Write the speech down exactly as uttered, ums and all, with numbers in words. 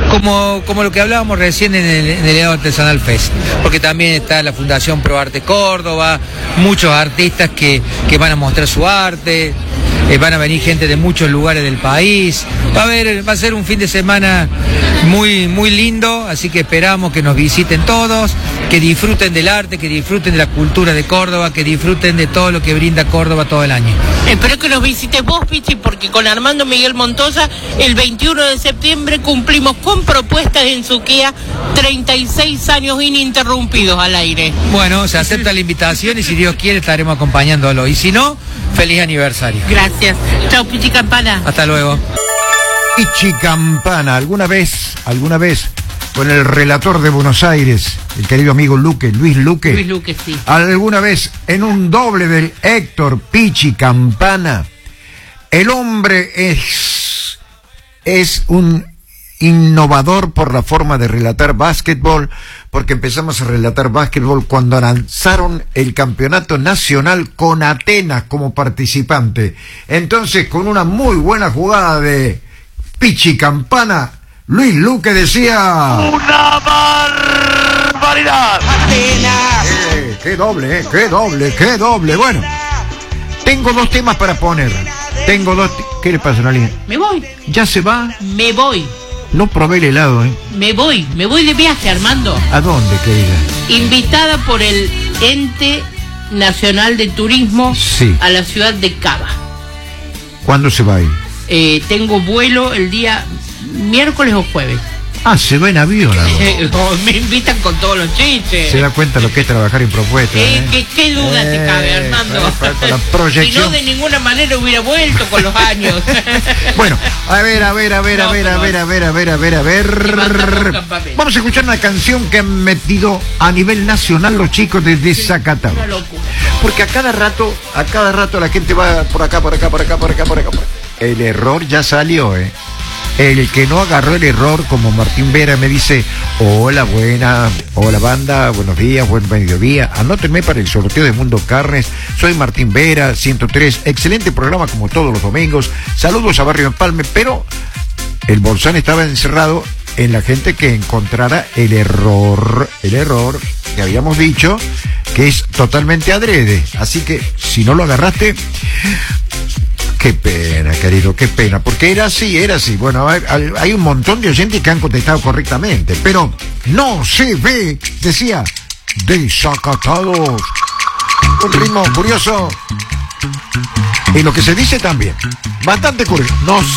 como, como lo que hablábamos recién en el, en el Helado Artesanal Fest, porque también está la Fundación Pro Arte Córdoba, muchos artistas que, que van a mostrar su arte, eh, van a venir gente de muchos lugares del país, va a haber, va a ser un fin de semana muy, muy lindo, así que esperamos que nos visiten todos, que disfruten del arte, que disfruten de la cultura de Córdoba, que disfruten de todo lo que brinda Córdoba todo el año. Espero que nos visites vos, Pichi, porque con Armando Miguel Montoya el veintiuno de septiembre cumplimos con propuestas en Suquía treinta y seis años ininterrumpidos al aire. Bueno, se acepta la invitación y si Dios quiere estaremos acompañándolo. Y si no, feliz aniversario. Gracias. Chao, Pichi Campana. Hasta luego. Pichi Campana, alguna vez, alguna vez, con el relator de Buenos Aires, el querido amigo Luque, Luis Luque. Luis Luque, sí. Alguna vez en un doble del Héctor Pichi Campana. El hombre es, es un innovador por la forma de relatar básquetbol, porque empezamos a relatar básquetbol cuando lanzaron el campeonato nacional con Atenas como participante. Entonces, con una muy buena jugada de Pichi Campana, Luis Luque decía: ¡una barbaridad! ¡Atenas! Eh, ¡Qué doble, eh! ¡Qué doble, qué doble! Bueno, tengo dos temas para poner. Tengo dos... ¿Qué le pasa a la línea? Me voy. ¿Ya se va? Me voy. No probé el helado, ¿eh? Me voy. Me voy de viaje, Armando. ¿A dónde, querida? Invitada por el Ente Nacional de Turismo, sí, a la ciudad de Cava. ¿Cuándo se va ahí? Eh, tengo vuelo el día miércoles o jueves. Ah, se va en avión. Oh, me invitan con todos los chistes. Se da cuenta lo que es trabajar en propuestas. ¿Qué, ¿eh? qué, qué duda eh, te cabe, Armando? Para, para la proyección. Si no, de ninguna manera hubiera vuelto con los años. Bueno, a ver, a ver, a ver, no, a ver, a ver, a ver, a ver, a ver, a ver. Vamos a escuchar una canción que han metido a nivel nacional los chicos de Desacatado. Una locura. Porque a cada rato, a cada rato la gente va por acá, por acá, por acá, por acá, por acá. El error ya salió, ¿eh? El que no agarró el error, como Martín Vera, me dice: hola, buena, hola banda, buenos días, buen mediodía, anótenme para el sorteo de Mundo Carnes, soy Martín Vera, ciento tres, excelente programa como todos los domingos, saludos a Barrio Empalme, pero el bolsón estaba encerrado en la gente que encontrara el error, el error que habíamos dicho, que es totalmente adrede, así que si no lo agarraste... Qué pena, querido, qué pena, porque era así, era así. Bueno, hay, hay un montón de oyentes que han contestado correctamente, pero no se ve, decía, Desacatados. Un ritmo curioso. Y lo que se dice también, bastante curioso. No